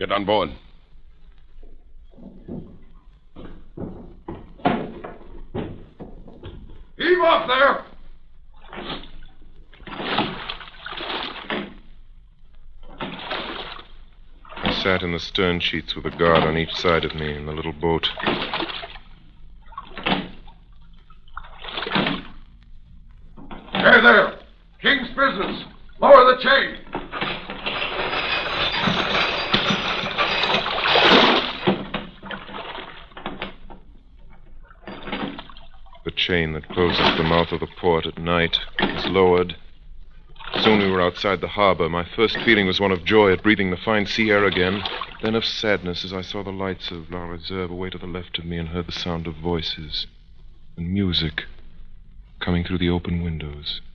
Get on board. Heave off there! I sat in the stern sheets with a guard on each side of me in the little boat. Hey there! King's business! Lower the chain! The chain that closes the mouth of the port at night was lowered. Soon we were outside the harbor. My first feeling was one of joy at breathing the fine sea air again, then of sadness as I saw the lights of La Reserve away to the left of me and heard the sound of voices and music coming through the open windows.